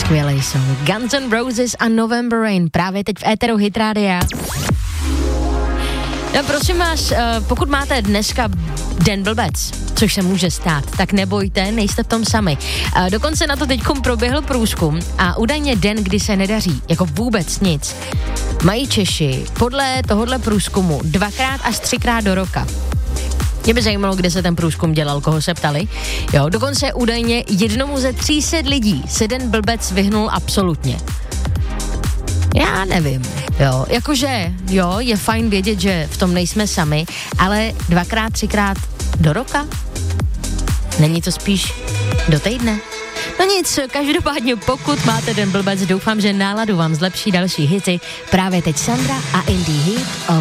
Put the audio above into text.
Skvělej song. Guns N' Roses a November Rain právě teď v éteru Hit Rádia. No prosím vás, pokud máte dneska den blbec, což se může stát, tak nebojte, nejste v tom sami. Dokonce na to teďkom proběhl průzkum a údajně den, kdy se nedaří, jako vůbec nic, mají Češi podle tohohle průzkumu 2x až 3x do roka. Mě by zajímalo, kde se ten průzkum dělal, koho se ptali. Jo, dokonce údajně jednomu ze 300 lidí se den blbec vyhnul absolutně. Já nevím, jo, jakože, jo, je fajn vědět, že v tom nejsme sami, ale 2x, 3x do roka? Není to spíš do týdne? No nic, každopádně pokud máte den blbec, doufám, že náladu vám zlepší další hity. Právě teď Sandra a Indie Heat.